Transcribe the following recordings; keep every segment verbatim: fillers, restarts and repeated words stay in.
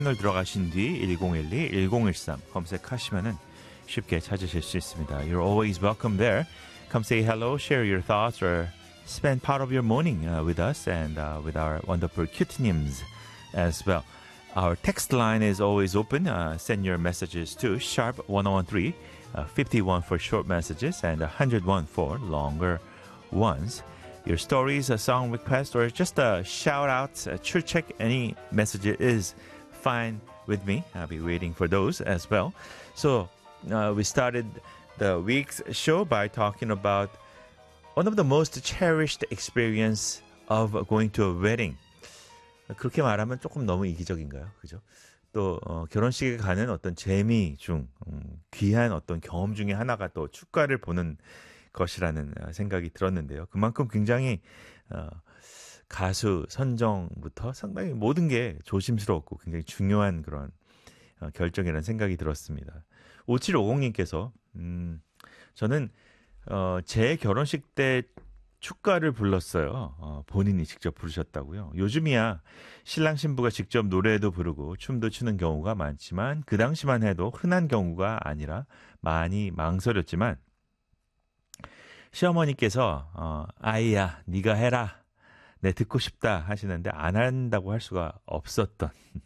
을 들어가신 뒤 일공일이 일공일삼 검색하시면은 쉽게 찾으실 수 있습니다. You're always welcome there. Come say hello, share your thoughts, or spend part of your morning uh, with us and uh, with our wonderful cutinims as well. Our text line is always open. Uh, send your messages to sharp one oh one three, uh, fifty-one for short messages and one oh one for longer ones. Your stories, a song request, or just a shout out, a chill check, any message is fine with me. I'll be waiting for those as well. So uh, we started the week's show by talking about one of the most cherished experience of going to a wedding. 그렇게 말하면 조금 너무 이기적인가요? 그죠? 또 어, 결혼식에 가는 어떤 재미 중 음, 귀한 어떤 경험 중에 하나가 또 축가를 보는 것이라는 생각이 들었는데요. 그만큼 굉장히 어, 가수 선정부터 상당히 모든 게 조심스럽고 굉장히 중요한 그런 어, 결정이라는 생각이 들었습니다. 오칠오공님께서 음, 저는 어, 제 결혼식 때 축가를 불렀어요. 어, 본인이 직접 부르셨다고요. 요즘이야 신랑 신부가 직접 노래도 부르고 춤도 추는 경우가 많지만 그 당시만 해도 흔한 경우가 아니라 많이 망설였지만 시어머니께서 어, 아이야 네가 해라. 네, 듣고 싶다 하시는데 안 한다고 할 수가 없었던.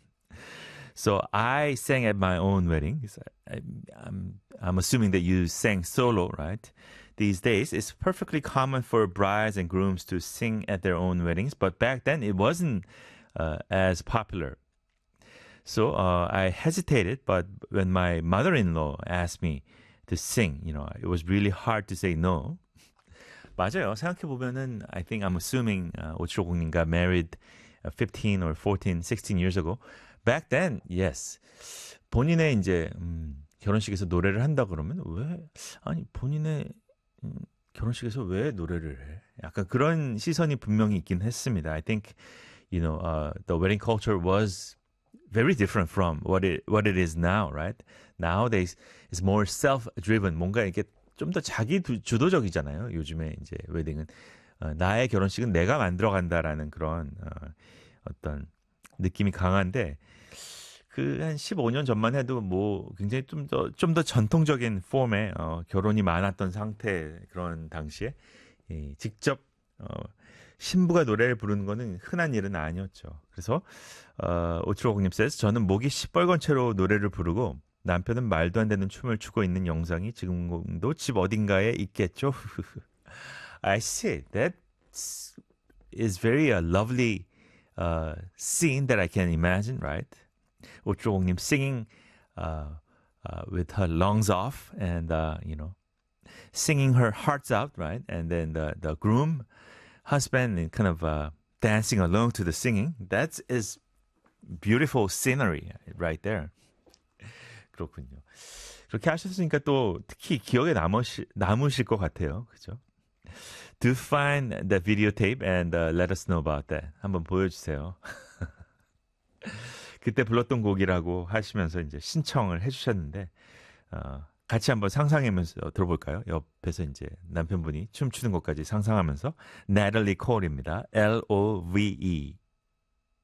So I sang at my own wedding. I'm, I'm assuming that you sang solo, right? These days, it's perfectly common for brides and grooms to sing at their own weddings, but back then it wasn't uh, as popular. So uh, I hesitated, but when my mother-in-law asked me to sing, you know, it was really hard to say no. 맞아요. 생각해보면은, I think I'm assuming, uh, 오칠오공님 got married uh, fifteen or fourteen, sixteen years ago. Back then, yes. 본인의 이제, 음, 결혼식에서 노래를 한다 그러면, 왜, 아니, 본인의, 음, 결혼식에서 왜 노래를 해? 약간 그런 시선이 분명히 있긴 했습니다. I think, you know, uh, the wedding culture was very different from what it, what it is now, right? Nowadays, it's more self-driven. 뭔가 이렇게 좀 더 자기 주도적이잖아요. 요즘에 이제 웨딩은 어, 나의 결혼식은 내가 만들어간다라는 그런 어, 어떤 느낌이 강한데 그 한 십오 년 전만 해도 뭐 굉장히 좀 더 좀 더 전통적인 폼의 어, 결혼이 많았던 상태 그런 당시에 예, 직접 어, 신부가 노래를 부르는 거는 흔한 일은 아니었죠. 그래서 어, 오칠오공님 says 저는 목이 시뻘건 채로 노래를 부르고 남편은 말도 안 되는 춤을 추고 있는 영상이 지금도 집 어딘가에 있겠죠. I see. That is very a lovely uh, scene that I can imagine, right? 오칠오공님 singing uh, uh, with her lungs off and, uh, you know, singing her hearts out, right? And then the, the groom, husband, kind of uh, dancing along to the singing. That is beautiful scenery right there. 그렇군요. 그렇게 하셨으니까 또 특히 기억에 남으시, 남으실 것 같아요. 그죠? Do find the videotape and uh, let us know about that. 한번 보여주세요. 그때 불렀던 곡이라고 하시면서 이제 신청을 해주셨는데 어, 같이 한번 상상하면서 들어볼까요? 옆에서 이제 남편분이 춤추는 것까지 상상하면서 Natalie Cole입니다. L O V E